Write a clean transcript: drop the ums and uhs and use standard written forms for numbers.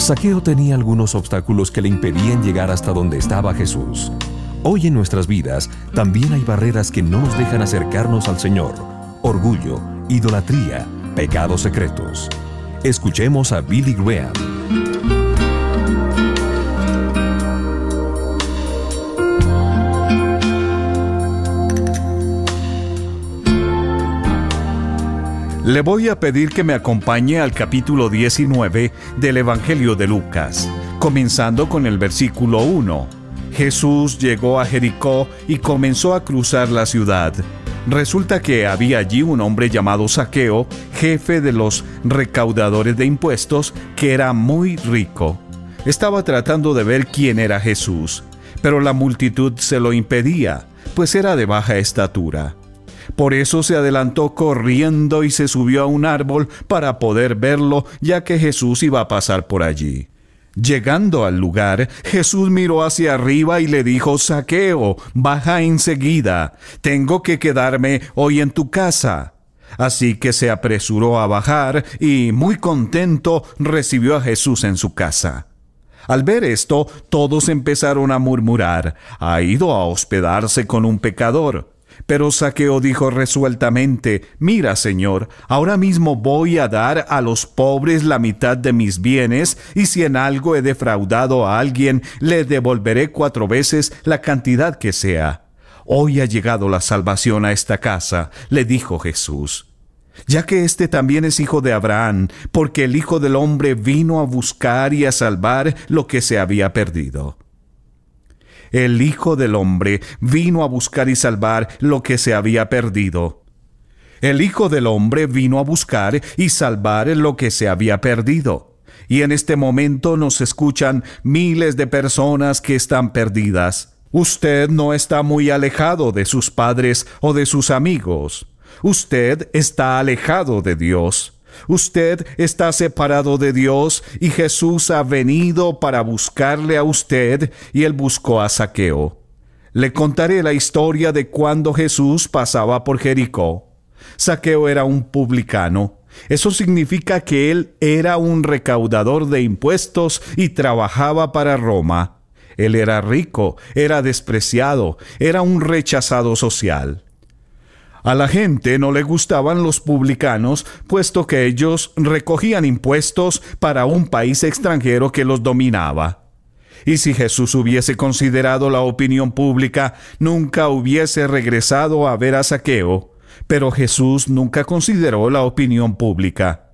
Zaqueo tenía algunos obstáculos que le impedían llegar hasta donde estaba Jesús. Hoy en nuestras vidas también hay barreras que no nos dejan acercarnos al Señor: orgullo, idolatría, pecados secretos. Escuchemos a Billy Graham. Le voy a pedir que me acompañe al capítulo 19 del Evangelio de Lucas, comenzando con el versículo 1. Jesús llegó a Jericó y comenzó a cruzar la ciudad. Resulta que había allí un hombre llamado Zaqueo, jefe de los recaudadores de impuestos, que era muy rico. Estaba tratando de ver quién era Jesús, pero la multitud se lo impedía, pues era de baja estatura. Por eso se adelantó corriendo y se subió a un árbol para poder verlo, ya que Jesús iba a pasar por allí. Llegando al lugar, Jesús miró hacia arriba y le dijo: Zaqueo, baja enseguida, tengo que quedarme hoy en tu casa. Así que se apresuró a bajar y, muy contento, recibió a Jesús en su casa. Al ver esto, todos empezaron a murmurar: ha ido a hospedarse con un pecador. Pero Zaqueo dijo resueltamente: mira, Señor, ahora mismo voy a dar a los pobres la mitad de mis bienes, y si en algo he defraudado a alguien, le devolveré 4 veces la cantidad que sea. Hoy ha llegado la salvación a esta casa, le dijo Jesús, ya que éste también es hijo de Abraham, porque el Hijo del Hombre vino a buscar y a salvar lo que se había perdido. El Hijo del Hombre vino a buscar y salvar lo que se había perdido. El Hijo del Hombre vino a buscar y salvar lo que se había perdido. Y en este momento nos escuchan miles de personas que están perdidas. Usted no está muy alejado de sus padres o de sus amigos. Usted está alejado de Dios. Usted está separado de Dios y Jesús ha venido para buscarle a usted, y él buscó a Zaqueo. Le contaré la historia de cuando Jesús pasaba por Jericó. Zaqueo era un publicano. Eso significa que él era un recaudador de impuestos y trabajaba para Roma. Él era rico, era despreciado, era un rechazado social. A la gente no le gustaban los publicanos, puesto que ellos recogían impuestos para un país extranjero que los dominaba. Y si Jesús hubiese considerado la opinión pública, nunca hubiese regresado a ver a Zaqueo. Pero Jesús nunca consideró la opinión pública.